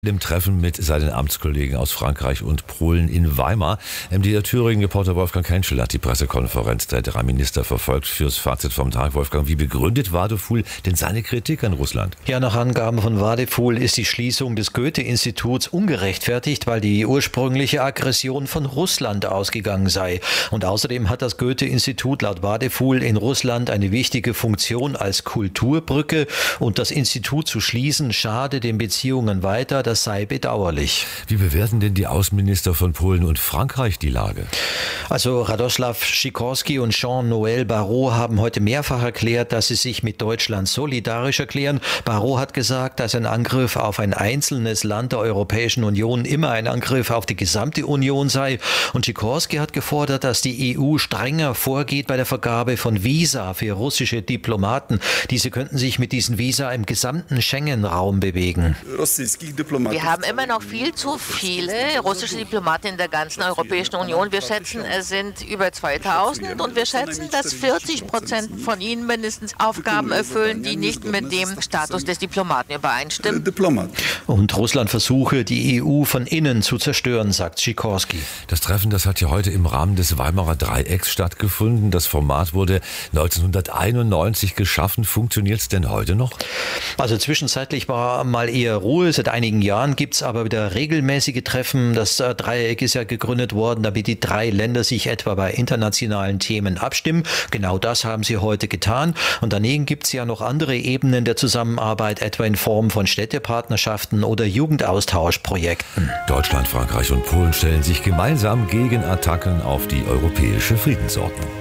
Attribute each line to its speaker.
Speaker 1: Dem Treffen mit seinen Amtskollegen aus Frankreich und Polen in Weimar. MDR Thüringen-Reporter Wolfgang Kentschel hat die Pressekonferenz der drei Minister verfolgt. Fürs Fazit vom Tag, Wolfgang, wie begründet Wadefuhl denn seine Kritik an Russland?
Speaker 2: Ja, nach Angaben von Wadefuhl ist die Schließung des Goethe-Instituts ungerechtfertigt, weil die ursprüngliche Aggression von Russland ausgegangen sei. Und außerdem hat das Goethe-Institut laut Wadefuhl in Russland eine wichtige Funktion als Kulturbrücke. Und das Institut zu schließen, schade den Beziehungen weiter. Das sei bedauerlich.
Speaker 1: Wie bewerten denn die Außenminister von Polen und Frankreich die Lage?
Speaker 2: Also Radoslaw Sikorski und Jean-Noël Barrot haben heute mehrfach erklärt, dass sie sich mit Deutschland solidarisch erklären. Barrot hat gesagt, dass ein Angriff auf ein einzelnes Land der Europäischen Union immer ein Angriff auf die gesamte Union sei. Und Sikorski hat gefordert, dass die EU strenger vorgeht bei der Vergabe von Visa für russische Diplomaten. Diese könnten sich mit diesen Visa im gesamten Schengen-Raum bewegen.
Speaker 3: Wir haben immer noch viel zu viele russische Diplomaten in der ganzen Europäischen Union. Wir schätzen, es sind über 2000 und wir schätzen, dass 40% von ihnen mindestens Aufgaben erfüllen, die nicht mit dem Status des Diplomaten übereinstimmen.
Speaker 2: Und Russland versuche, die EU von innen zu zerstören, sagt Sikorski.
Speaker 1: Das Treffen, das hat ja heute im Rahmen des Weimarer Dreiecks stattgefunden. Das Format wurde 1991 geschaffen. Funktioniert es denn heute noch?
Speaker 2: Also zwischenzeitlich war mal eher Ruhe. Seit einigen Jahren gibt es aber wieder regelmäßige Treffen. Das Dreieck ist ja gegründet worden, damit die drei Länder sich etwa bei internationalen Themen abstimmen. Genau das haben sie heute getan. Und daneben gibt es ja noch andere Ebenen der Zusammenarbeit, etwa in Form von Städtepartnerschaften oder Jugendaustauschprojekten.
Speaker 1: Deutschland, Frankreich und Polen stellen sich gemeinsam gegen Attacken auf die europäische Friedensordnung.